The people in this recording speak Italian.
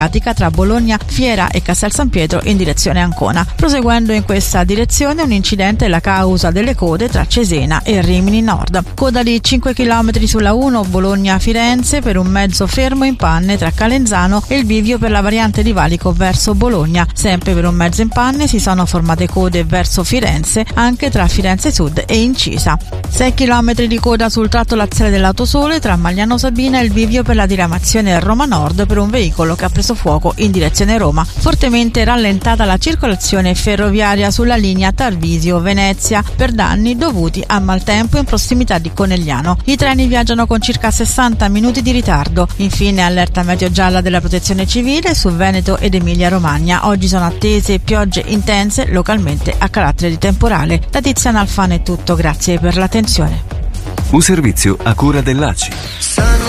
tra Bologna, Fiera e Castel San Pietro in direzione Ancona. Proseguendo in questa direzione, un incidente è la causa delle code tra Cesena e Rimini Nord. Coda di 5 km sulla 1 Bologna-Firenze per un mezzo fermo in panne tra Calenzano e il bivio per la variante di Valico verso Bologna. Sempre per un mezzo in panne si sono formate code verso Firenze anche tra Firenze Sud e Incisa. 6 km di coda sul tratto laziale dell'Autosole tra Magliano Sabina e il bivio per la diramazione Roma Nord per un veicolo che ha preso fuoco in direzione Roma. Fortemente rallentata la circolazione ferroviaria sulla linea Tarvisio-Venezia per danni dovuti a maltempo in prossimità di Conegliano. I treni viaggiano con circa 60 minuti di ritardo. Infine allerta meteo gialla della Protezione Civile su Veneto ed Emilia Romagna. Oggi sono attese piogge intense localmente a carattere di temporale. Da Tiziana Alfano è tutto, grazie per l'attenzione. Un servizio a cura dell'ACI.